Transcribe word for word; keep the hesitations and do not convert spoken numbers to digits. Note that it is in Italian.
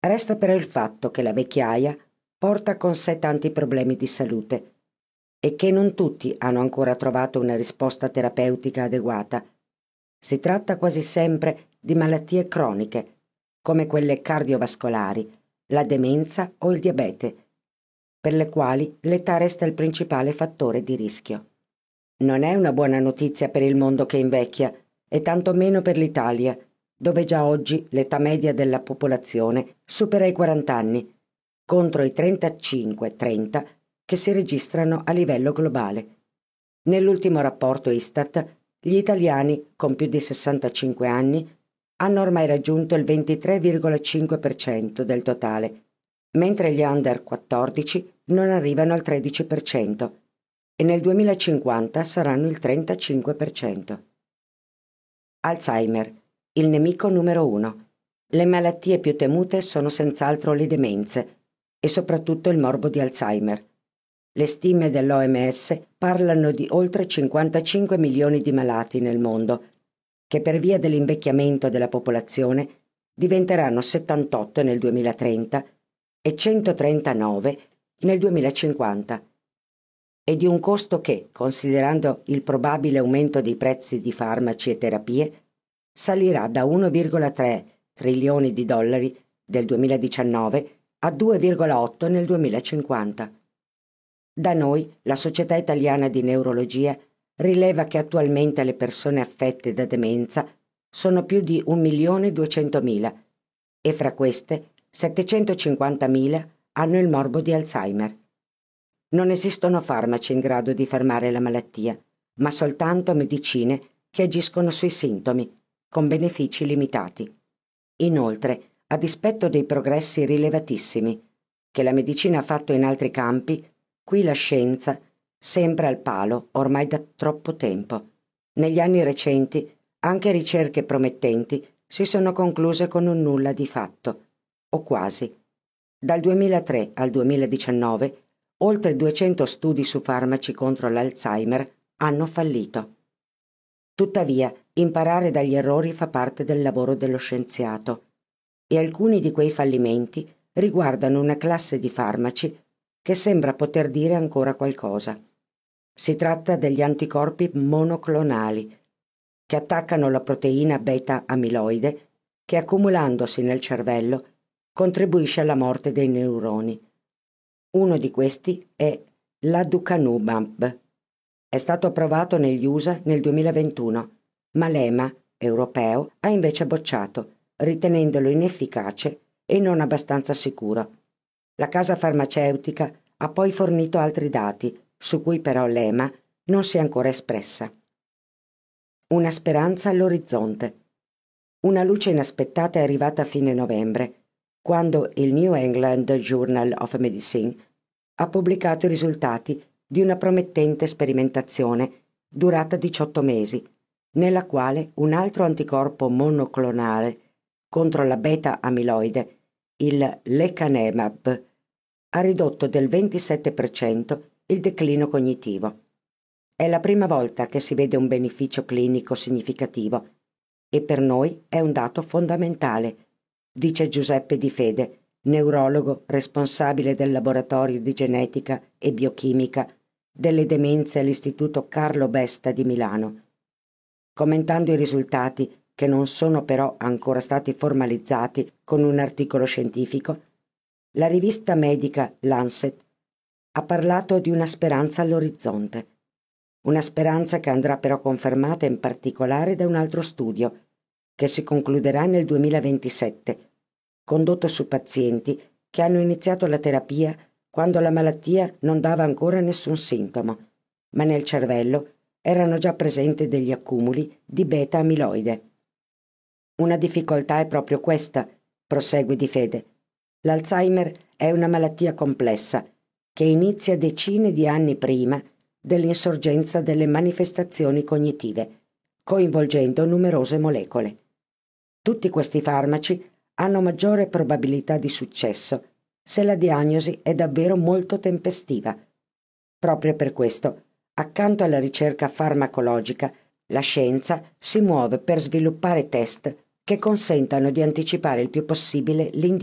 Resta però il fatto che la vecchiaia porta con sé tanti problemi di salute e che non tutti hanno ancora trovato una risposta terapeutica adeguata. Si tratta quasi sempre di malattie croniche, come quelle cardiovascolari, la demenza o il diabete, per le quali l'età resta il principale fattore di rischio. Non è una buona notizia per il mondo che invecchia, e tantomeno per l'Italia, dove già oggi l'età media della popolazione supera i quaranta anni, contro i trentacinque trenta che si registrano a livello globale. Nell'ultimo rapporto Istat, gli italiani con più di sessantacinque anni hanno ormai raggiunto il ventitré virgola cinque per cento del totale, mentre gli under quattordici non arrivano al tredici per cento e nel duemilacinquanta saranno il trentacinque per cento. Alzheimer, il nemico numero uno. Le malattie più temute sono senz'altro le demenze e soprattutto il morbo di Alzheimer. Le stime dell'O M S parlano di oltre cinquantacinque milioni di malati nel mondo, che per via dell'invecchiamento della popolazione diventeranno settantotto nel duemilatrenta e centotrentanove nel duemilacinquanta, e di un costo che, considerando il probabile aumento dei prezzi di farmaci e terapie, salirà da uno virgola tre trilioni di dollari del duemiladiciannove a due virgola otto nel duemilacinquanta. Da noi, la Società Italiana di Neurologia rileva che attualmente le persone affette da demenza sono più di un milione duecentomila e fra queste settecentocinquantamila hanno il morbo di Alzheimer. Non esistono farmaci in grado di fermare la malattia, ma soltanto medicine che agiscono sui sintomi, con benefici limitati. Inoltre, a dispetto dei progressi rilevatissimi che la medicina ha fatto in altri campi, qui la scienza sembra al palo ormai da troppo tempo. Negli anni recenti anche ricerche promettenti si sono concluse con un nulla di fatto, o quasi. Dal duemilatré al duemiladiciannove oltre duecento studi su farmaci contro l'Alzheimer hanno fallito. Tuttavia, imparare dagli errori fa parte del lavoro dello scienziato, e alcuni di quei fallimenti riguardano una classe di farmaci che sembra poter dire ancora qualcosa. Si tratta degli anticorpi monoclonali, che attaccano la proteina beta-amiloide che, accumulandosi nel cervello, contribuisce alla morte dei neuroni. Uno di questi è l'aducanumab. È stato approvato negli U S A nel duemilaventuno, ma l'E M A europeo ha invece bocciato, ritenendolo inefficace e non abbastanza sicuro. La casa farmaceutica ha poi fornito altri dati, su cui però l'E M A non si è ancora espressa. Una speranza all'orizzonte. Una luce inaspettata è arrivata a fine novembre, quando il New England Journal of Medicine ha pubblicato i risultati di una promettente sperimentazione durata diciotto mesi, nella quale un altro anticorpo monoclonale contro la beta-amiloide, il lecanemab, ha ridotto del ventisette per cento il declino cognitivo. È la prima volta che si vede un beneficio clinico significativo e per noi è un dato fondamentale, dice Giuseppe Di Fede, neurologo responsabile del laboratorio di genetica e biochimica delle demenze all'Istituto Carlo Besta di Milano. Commentando i risultati, che non sono però ancora stati formalizzati con un articolo scientifico, la rivista medica Lancet ha parlato di una speranza all'orizzonte. Una speranza che andrà però confermata in particolare da un altro studio, che si concluderà nel duemilaventisette, condotto su pazienti che hanno iniziato la terapia quando la malattia non dava ancora nessun sintomo, ma nel cervello erano già presenti degli accumuli di beta-amiloide. Una difficoltà è proprio questa, prosegue Di Fede. L'Alzheimer è una malattia complessa che inizia decine di anni prima dell'insorgenza delle manifestazioni cognitive, coinvolgendo numerose molecole. Tutti questi farmaci hanno maggiore probabilità di successo se la diagnosi è davvero molto tempestiva. Proprio per questo, accanto alla ricerca farmacologica, la scienza si muove per sviluppare test che consentano di anticipare il più possibile l'individuo